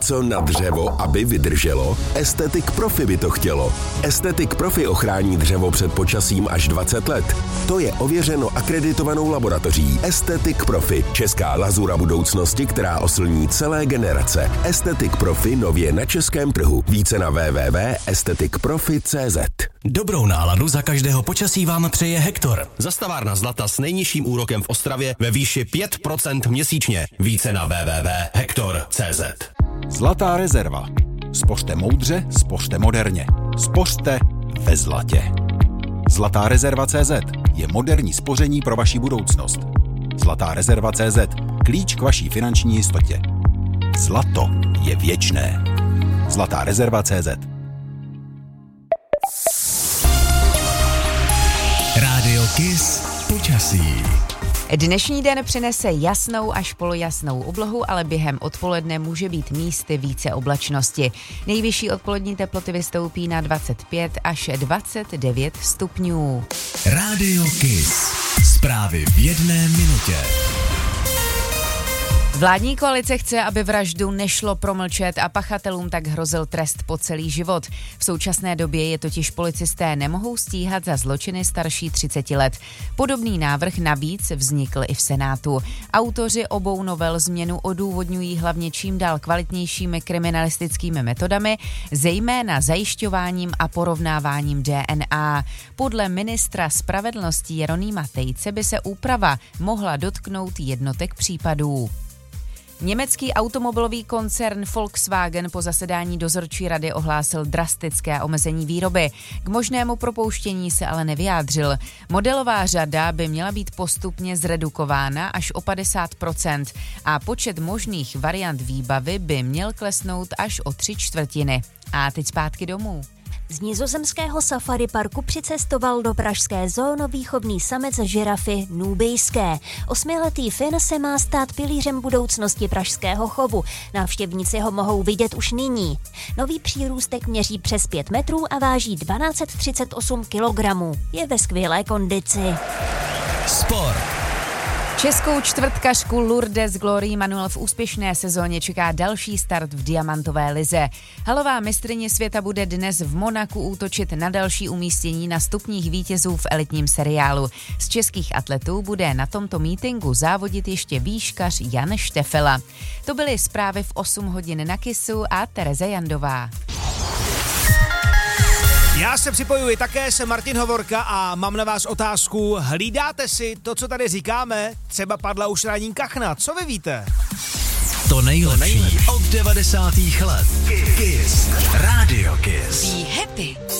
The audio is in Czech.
Co na dřevo, aby vydrželo? Aesthetic Profi by to chtělo. Aesthetic Profi ochrání dřevo před počasím až 20 let. To je ověřeno akreditovanou laboratoří Aesthetic Profi, česká lazura budoucnosti, která oslní celé generace. Aesthetic Profi nově na českém trhu. Více na www.aestheticprofi.cz. Dobrou náladu za každého počasí vám přeje Hektor. Zastavárna zlata s nejnižším úrokem v Ostravě ve výši 5% měsíčně. Více na www.hektor.cz. Zlatá rezerva. Spořte moudře, spořte moderně. Spořte ve zlatě. Zlatá rezerva.cz je moderní spoření pro vaši budoucnost. Zlatá rezerva.cz. Klíč k vaší finanční jistotě. Zlato je věčné. Zlatá rezerva.cz. Rádio Kiss počasí. Dnešní den přinese jasnou až polojasnou oblohu, ale během odpoledne může být místy více oblačnosti. Nejvyšší odpolední teploty vystoupí na 25 až 29 stupňů. Rádio Kiss. Zprávy v 1 minutě. Vládní koalice chce, aby vraždu nešlo promlčet a pachatelům tak hrozil trest po celý život. V současné době je totiž policisté nemohou stíhat za zločiny starší 30 let. Podobný návrh navíc vznikl i v Senátu. Autoři obou novel změnu odůvodňují hlavně čím dál kvalitnějšími kriminalistickými metodami, zejména zajišťováním a porovnáváním DNA. Podle ministra spravedlnosti Jeronýma Tejce by se úprava mohla dotknout jednotek případů. Německý automobilový koncern Volkswagen po zasedání dozorčí rady ohlásil drastické omezení výroby. K možnému propouštění se ale nevyjádřil. Modelová řada by měla být postupně zredukována až o 50% a počet možných variant výbavy by měl klesnout až o 3/4. A teď zpátky domů. Z nizozemského safari parku přicestoval do pražské zoo nový chovný samec žirafy nubijské. 8letý Fin se má stát pilířem budoucnosti pražského chovu. Návštěvníci ho mohou vidět už nyní. Nový přírůstek měří přes 5 metrů a váží 1238 kilogramů. Je ve skvělé kondici. Sport. Českou čtvrtkařku Lourdes Glory Manuel v úspěšné sezóně čeká další start v diamantové lize. Halová mistryně světa bude dnes v Monaku útočit na další umístění na stupních vítězů v elitním seriálu. Z českých atletů bude na tomto mítinku závodit ještě výškař Jan Štefela. To byly zprávy v 8 hodin na Kissu a Tereza Jandová. Já se připojuji také, jsem Martin Hovorka a mám na vás otázku. Hlídáte si to, co tady říkáme? Třeba padla už ranní kachna, co vy víte? To nejlepší od 90. let. Kiss. Radio Kiss. Be happy.